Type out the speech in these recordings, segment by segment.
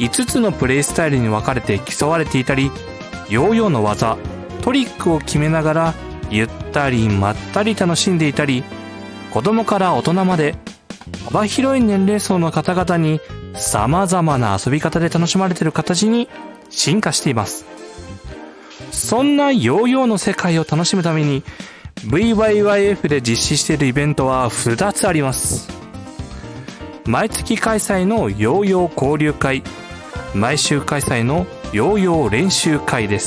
5つのプレイスタイルに分かれて競われていたり、ヨーヨーの技、トリックを決めながらゆったりまったり楽しんでいたり、子供から大人まで幅広い年齢層の方々に様々な遊び方で楽しまれている形に進化しています。そんなヨーヨーの世界を楽しむために VYYF で実施しているイベントは2つあります。毎月開催のヨーヨー交流会、毎週開催のヨーヨー練習会です。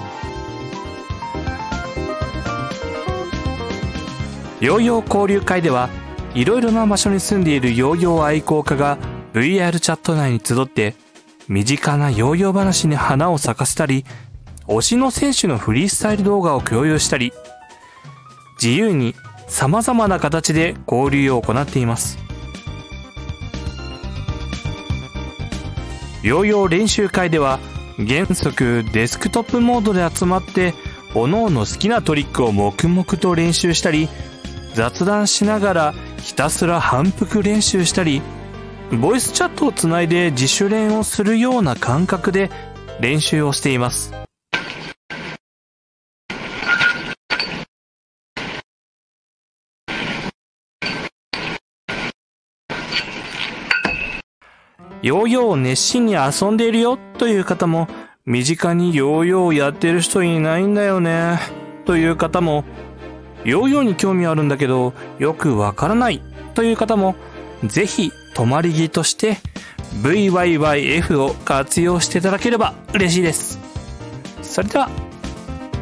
ヨーヨー交流会ではいろいろな場所に住んでいるヨーヨー愛好家が VR チャット内に集って身近なヨーヨー話に花を咲かせたり、推しの選手のフリースタイル動画を共有したり、自由に様々な形で交流を行っています。ヨーヨー練習会では原則デスクトップモードで集まって各々好きなトリックを黙々と練習したり、雑談しながらひたすら反復練習したり、ボイスチャットをつないで自主練をするような感覚で練習をしています。ヨーヨーを熱心に遊んでいるよという方も、身近にヨーヨーをやってる人いないんだよねという方も、ヨーヨーに興味あるんだけどよくわからないという方も、ぜひ泊まり木として VYYF を活用していただければ嬉しいです。それでは